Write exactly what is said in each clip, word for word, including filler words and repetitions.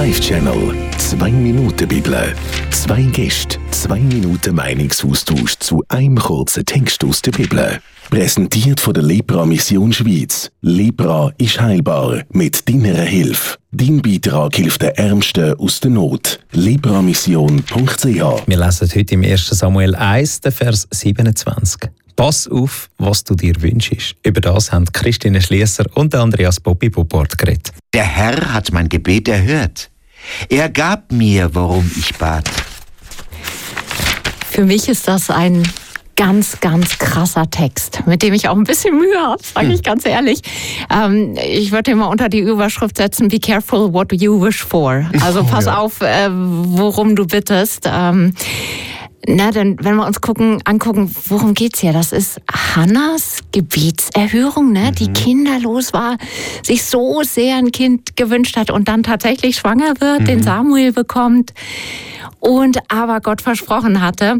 Live-Channel. Zwei Minuten Bibel. Zwei Gäste, zwei Minuten Meinungsaustausch zu einem kurzen Text aus der Bibel. Präsentiert von der Lepra Mission Schweiz. Lepra ist heilbar mit deiner Hilfe. Dein Beitrag hilft den Ärmsten aus der Not. lepra mission punkt c h. Wir lesen heute im ersten Samuel eins, den Vers siebenundzwanzig. Pass auf, was du dir wünschst. Über das haben Christine Schliesser und Andreas Bobby Bupport geredet. Der Herr hat mein Gebet erhört. Er gab mir, worum ich bat. Für mich ist das ein ganz, ganz krasser Text, mit dem ich auch ein bisschen Mühe habe, sage ich ganz ehrlich. Ähm, ich würde immer unter die Überschrift setzen, be careful what you wish for. Also pass oh, ja. auf, äh, worum du bittest. Ähm, Na, denn wenn wir uns gucken, angucken, worum geht's hier? Das ist Hannas Gebetserhörung, ne? Mhm. Die kinderlos war, sich so sehr ein Kind gewünscht hat und dann tatsächlich schwanger wird, mhm. den Samuel bekommt und aber Gott versprochen hatte,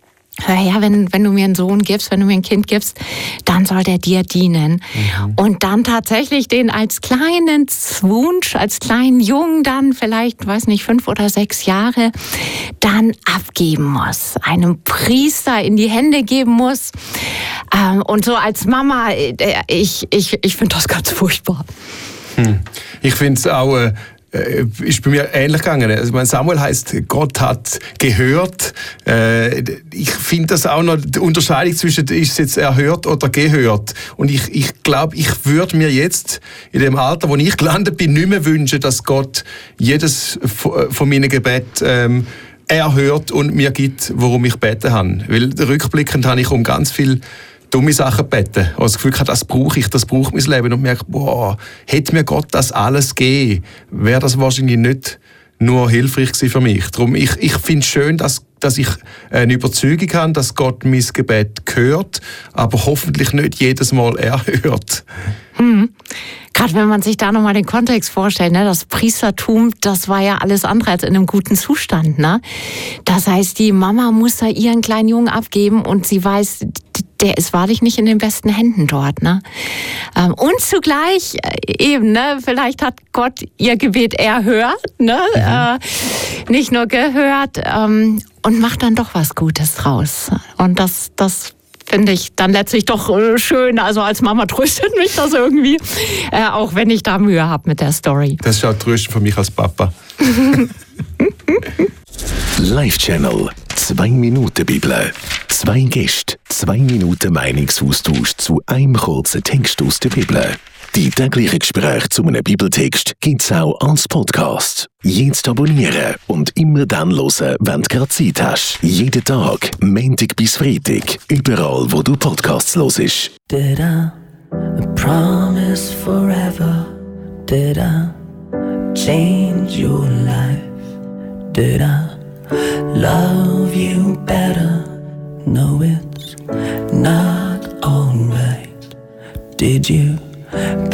ja, wenn, wenn du mir einen Sohn gibst, wenn du mir ein Kind gibst, dann soll der dir dienen. Mhm. Und dann tatsächlich den als kleinen Wunsch, als kleinen Jungen dann vielleicht, weiß nicht, fünf oder sechs Jahre, dann abgeben muss. Einem Priester in die Hände geben muss. Ähm, und so als Mama, ich, ich, ich finde das ganz furchtbar. Hm. Ich finde es auch... Äh ist bei mir ähnlich gegangen. Also mein Samuel heisst, Gott hat gehört. Äh, ich finde das auch noch die Unterscheidung zwischen, ist es jetzt erhört oder gehört. Und ich, ich glaube, ich würde mir jetzt in dem Alter, wo ich gelandet bin, nicht mehr wünschen, dass Gott jedes von meinen Gebeten ähm, erhört und mir gibt, worum ich beten habe. Weil rückblickend habe ich um ganz viel dumme Sachen beten. Also das Gefühl, das brauche ich, das braucht mein Leben. Und merke, boah, hätte mir Gott das alles gegeben, wäre das wahrscheinlich nicht nur hilfreich gewesen für mich. Darum, ich, ich finde es schön, dass, dass ich eine Überzeugung habe, dass Gott mein Gebet hört, aber hoffentlich nicht jedes Mal erhört. Hm. Gerade wenn man sich da nochmal den Kontext vorstellt, ne, das Priestertum, das war ja alles andere als in einem guten Zustand. Ne? Das heißt, die Mama muss da ihren kleinen Jungen abgeben und sie weiß, der ist wahrlich nicht in den besten Händen dort. Ne? Und zugleich eben, ne, vielleicht hat Gott ihr Gebet erhört, ne? Mhm. Äh, nicht nur gehört ähm, und macht dann doch was Gutes draus. Und das, das finde ich dann letztlich doch schön. Also als Mama tröstet mich das irgendwie, äh, auch wenn ich da Mühe habe mit der Story. Das ist auch tröstend für mich als Papa. Live-Channel. Zwei Minuten Bibel. Zwei Gäste, zwei Minuten Meinungsaustausch zu einem kurzen Text aus der Bibel. Die täglichen Gespräche zu einem Bibeltext gibt's auch als Podcast. Jetzt abonnieren und immer dann hören, wenn du gerade Zeit hast. Jeden Tag, Montag bis Freitag, überall wo du Podcasts hörst. Did I promise forever? Did I change your life? Did I love you better? No, it's not alright. Did you